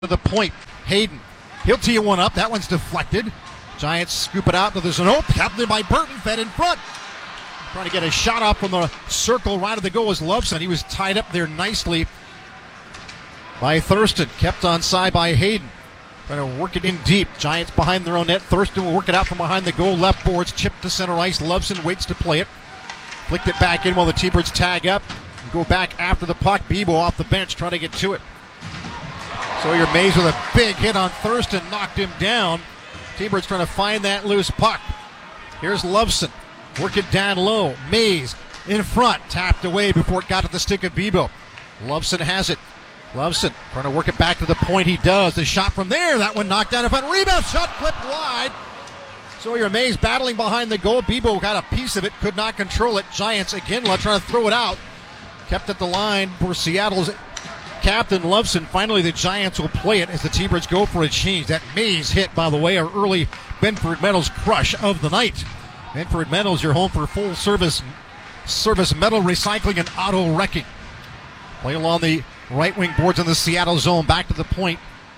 to the point. Hayden, he'll tee one up. That one's deflected. Giants scoop it out. There's an open. Captain by Burton, fed in front. Trying to get a shot up from the circle right of the goal was Loveson. He was tied up there nicely by Thurston. Kept on side by Hayden. Trying to work it in deep. Giants behind their own net. Thurston will work it out from behind the goal. Left boards, chipped to center ice. Loveson waits to play it. Flicked it back in while the T-Birds tag up. And go back after the puck. Bebo off the bench trying to get to it. Sawyer Mays with a big hit on Thurston. Knocked him down. T-Birds trying to find that loose puck. Here's Loveson. Work it down low. Mays in front. Tapped away before it got to the stick of Bebo. Loveson has it. Loveson trying to work it back to the point. He does. The shot from there. That one knocked down in front. Rebound shot flipped wide. Sawyer Mays battling behind the goal. Bebo got a piece of it. Could not control it. Giants again trying to throw it out. Kept at the line for Seattle's captain Loveson. Finally the Giants will play it as the T-Birds go for a change. That Mays hit, by the way, our early Benford Metals crush of the night. Benford Metals, your home for full service metal recycling and auto wrecking. Play along the right wing boards in the Seattle zone. Back to the point.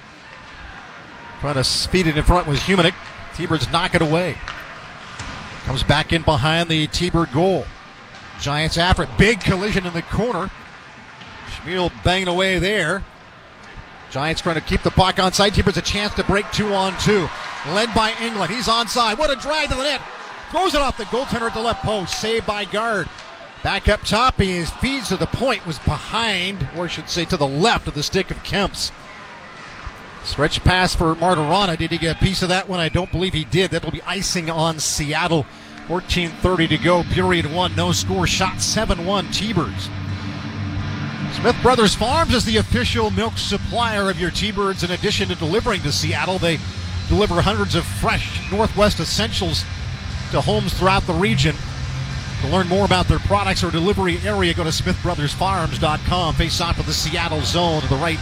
Trying to speed it in front was Humanick. T-Birds knock it away. Comes back in behind the T-Bird goal. Giants after it. Big collision in the corner. Schmiel banging away there. Giants trying to keep the puck onside. T-Birds a chance to break 2-on-2. Led by England. He's onside. What a drag to the net. Throws it off the goaltender at the left post. Saved by Guard. Back up top. He feeds to the point. Was behind, or I should say to the left of the stick of Kemps. Stretch pass for Martirana. Did he get a piece of that one? I don't believe he did. That'll be icing on Seattle. 14:30 to go. Period 1. No score. Shot 7-1 T-Birds. Smith Brothers Farms is the official milk supplier of your T-Birds. In addition to delivering to Seattle, they deliver hundreds of fresh Northwest essentials to homes throughout the region. To learn more about their products or delivery area, go to smithbrothersfarms.com. Face off with the Seattle zone to the right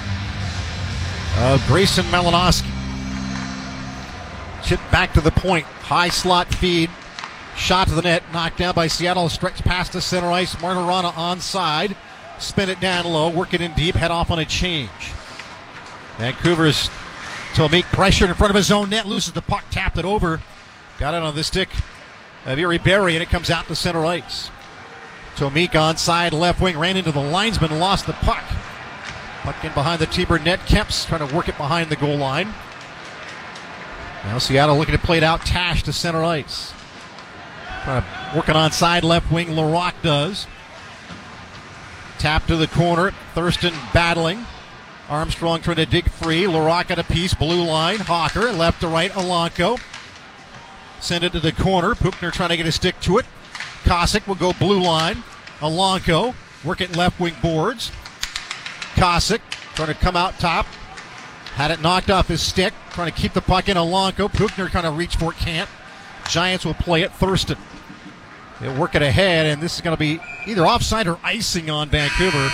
of Grayson Malinowski. Chip back to the point. High slot feed. Shot to the net. Knocked down by Seattle. Stretch past the center ice. Martirana onside. Spin it down low. Work it in deep. Head off on a change. Vancouver's Tomic pressured in front of his own net. Loses the puck. Tapped it over. Got it on the stick of Erie Berry, and it comes out to center ice. Tomic onside, left wing, ran into the linesman, lost the puck. Puck in behind the T-Bird net. Kemps trying to work it behind the goal line. Now Seattle looking to play it out. Tash to center ice. Trying to work it onside, left wing, Larocque does. Tap to the corner. Thurston battling. Armstrong trying to dig free. Larocque at a piece, blue line. Hawker, left to right, Alanko. Send it to the corner. Puchner trying to get a stick to it. Kosick will go blue line. Alanko, work it left wing boards. Kosick trying to come out top. Had it knocked off his stick. Trying to keep the puck in. Alanko. Puchner trying to reach for it. Can't. Giants will play it. Thurston. They'll work it ahead, and this is going to be either offside or icing on Vancouver.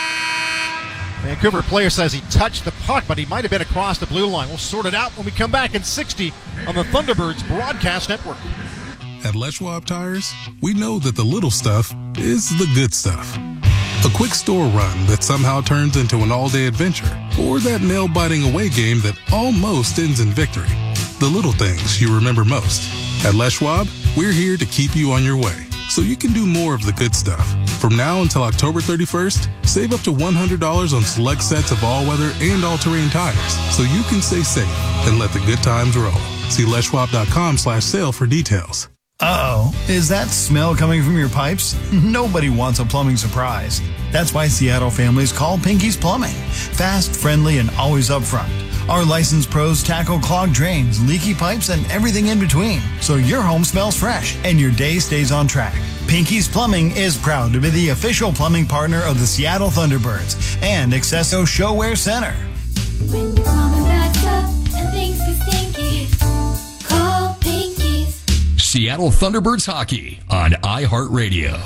Vancouver player says he touched the puck, but he might have been across the blue line. We'll sort it out when we come back in 60 on the Thunderbirds Broadcast Network. At Les Schwab Tires, we know that the little stuff is the good stuff. A quick store run that somehow turns into an all-day adventure, or that nail-biting away game that almost ends in victory. The little things you remember most. At Les Schwab, we're here to keep you on your way, so you can do more of the good stuff. From now until October 31st, save up to $100 on select sets of all-weather and all-terrain tires, so you can stay safe and let the good times roll. See leschwab.com/sale for details. Uh-oh, is that smell coming from your pipes? Nobody wants a plumbing surprise. That's why Seattle families call Pinky's Plumbing. Fast, friendly, and always upfront. Our licensed pros tackle clogged drains, leaky pipes, and everything in between, so your home smells fresh and your day stays on track. Pinky's Plumbing is proud to be the official plumbing partner of the Seattle Thunderbirds and Accesso Showwear Center. When your plumbing backs up and things get stinky, call Pinky's. Seattle Thunderbirds hockey on iHeartRadio.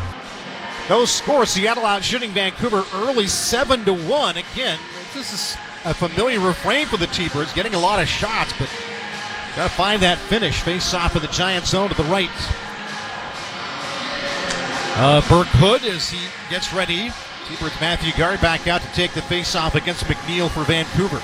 No score. Seattle out shooting Vancouver early 7-1. Again, this is a familiar refrain for the T-Birds, getting a lot of shots, but got to find that finish. Face off of the Giant zone to the right. Burke Hood as he gets ready Seabirds Matthew Guard back out to take the face-off against McNeil for Vancouver.